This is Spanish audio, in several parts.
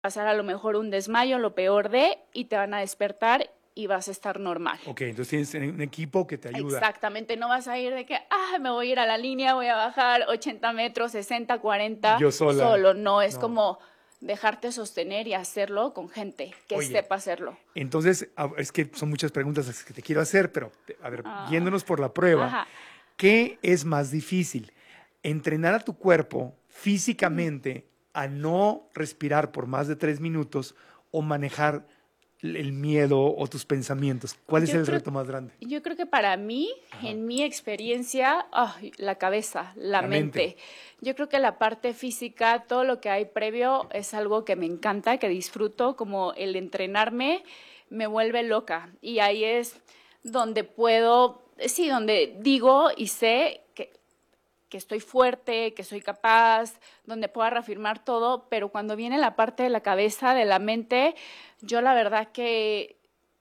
pasar a lo mejor un desmayo, lo peor y te van a despertar y vas a estar normal. Ok, entonces tienes un equipo que te ayuda. Exactamente, no vas a ir de que, me voy a ir a la línea, voy a bajar 80 metros, 60, 40. Yo sola. Solo, no, es como dejarte sostener y hacerlo con gente que sepa hacerlo. Entonces, es que son muchas preguntas las que te quiero hacer, pero a ver, yéndonos por la prueba, ¿qué es más difícil? ¿Entrenar a tu cuerpo físicamente a no respirar por más de 3 minutos o manejar el miedo o tus pensamientos? ¿Cuál es el reto más grande? Yo creo que para mí, en mi experiencia, la cabeza, la mente. Yo creo que la parte física, todo lo que hay previo es algo que me encanta, que disfruto, como el entrenarme me vuelve loca. Y ahí es donde puedo, donde digo y sé que estoy fuerte, que soy capaz, donde pueda reafirmar todo, pero cuando viene la parte de la cabeza, de la mente, yo la verdad que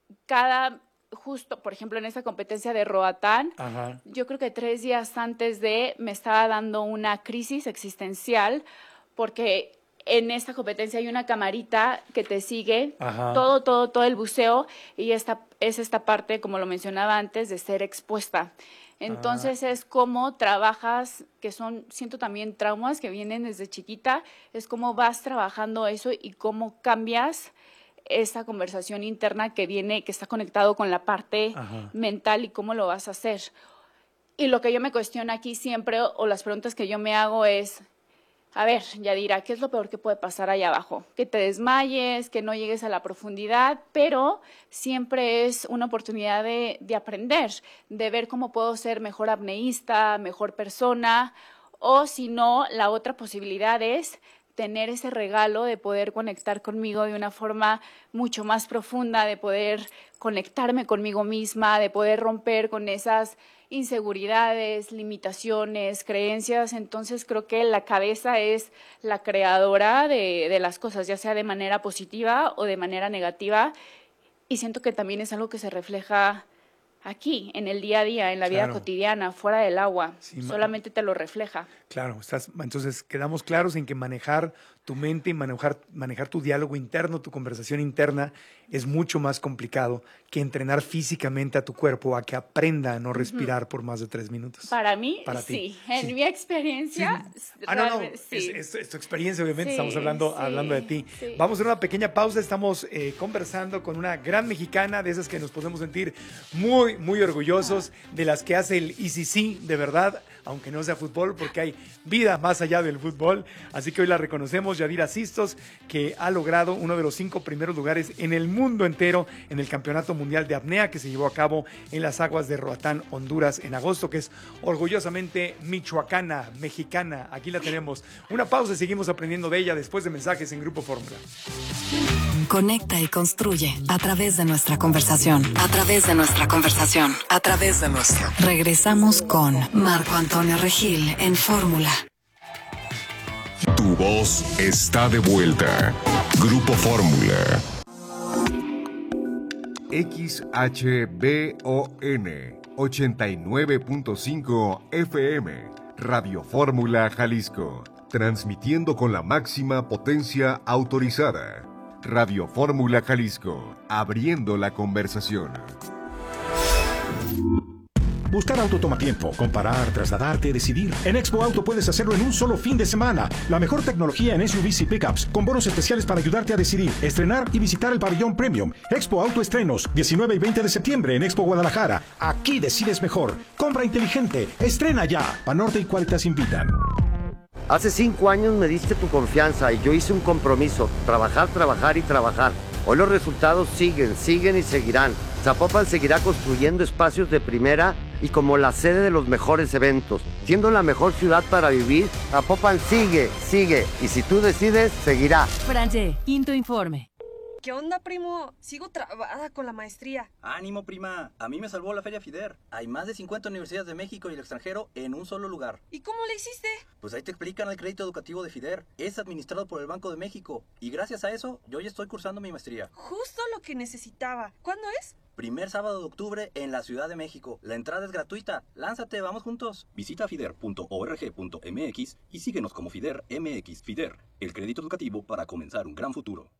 justo, por ejemplo, en esta competencia de Roatán, yo creo que 3 días antes me estaba dando una crisis existencial, porque en esta competencia hay una camarita que te sigue todo el buceo, y es esta parte, como lo mencionaba antes, de ser expuesta. Entonces es como trabajas, siento también traumas que vienen desde chiquita, es como vas trabajando eso y cómo cambias esa conversación interna que está conectado con la parte mental y cómo lo vas a hacer. Y lo que yo me cuestiono aquí siempre, o las preguntas que yo me hago es, a ver, Yadira, ¿qué es lo peor que puede pasar allá abajo? Que te desmayes, que no llegues a la profundidad, pero siempre es una oportunidad de aprender, de ver cómo puedo ser mejor apneísta, mejor persona, o si no, la otra posibilidad es tener ese regalo de poder conectar conmigo de una forma mucho más profunda, de poder conectarme conmigo misma, de poder romper con esas inseguridades, limitaciones, creencias. Entonces creo que la cabeza es la creadora de las cosas, ya sea de manera positiva o de manera negativa, y siento que también es algo que se refleja aquí, en el día a día, en la vida cotidiana, fuera del agua, solamente te lo refleja. Claro, entonces quedamos claros en que manejar tu mente y manejar tu diálogo interno, tu conversación interna, es mucho más complicado que entrenar físicamente a tu cuerpo a que aprenda a no respirar por más de 3 minutos. Para mí, sí. En mi experiencia, es tu experiencia, obviamente, estamos hablando de ti. Vamos a hacer una pequeña pausa, estamos conversando con una gran mexicana, de esas que nos podemos sentir muy, muy orgullosos, de las que hace el ECC, de verdad, aunque no sea fútbol, porque hay vida más allá del fútbol. Así que hoy la reconocemos, Yadira Sistos, que ha logrado uno de los 5 primeros lugares en el mundo entero en el Campeonato Mundial de Apnea que se llevó a cabo en las aguas de Roatán, Honduras, en agosto, que es orgullosamente michoacana, mexicana. Aquí la tenemos. Una pausa y seguimos aprendiendo de ella después de mensajes en Grupo Fórmula. Conecta y construye a través de nuestra conversación. A través de nuestra conversación. A través de nuestra. Regresamos con Marco Antonio Regil en Fórmula. Tu voz está de vuelta. Grupo Fórmula. XHBON 89.5 FM. Radio Fórmula Jalisco. Transmitiendo con la máxima potencia autorizada. Radio Fórmula Jalisco, abriendo la conversación. Buscar auto toma tiempo. Comparar, trasladarte, decidir. En Expo Auto puedes hacerlo en un solo fin de semana. La mejor tecnología en SUVs y pickups, con bonos especiales para ayudarte a decidir, estrenar y visitar el pabellón Premium. Expo Auto Estrenos, 19 y 20 de septiembre en Expo Guadalajara. Aquí decides mejor. Compra inteligente. Estrena ya. Banorte y Qualitas invitan. Hace 5 años me diste tu confianza y yo hice un compromiso. Trabajar, trabajar y trabajar. Hoy los resultados siguen y seguirán. Zapopan seguirá construyendo espacios de primera y como la sede de los mejores eventos. Siendo la mejor ciudad para vivir, Zapopan sigue. Y si tú decides, seguirá. Francé, quinto informe. ¿Qué onda, primo? Sigo trabada con la maestría. ¡Ánimo, prima! A mí me salvó la Feria FIDER. Hay más de 50 universidades de México y el extranjero en un solo lugar. ¿Y cómo le hiciste? Pues ahí te explican el crédito educativo de FIDER. Es administrado por el Banco de México. Y gracias a eso, yo ya estoy cursando mi maestría. Justo lo que necesitaba. ¿Cuándo es? Primer sábado de octubre en la Ciudad de México. La entrada es gratuita. Lánzate, vamos juntos. Visita fider.org.mx y síguenos como FIDER MX. FIDER, el crédito educativo para comenzar un gran futuro.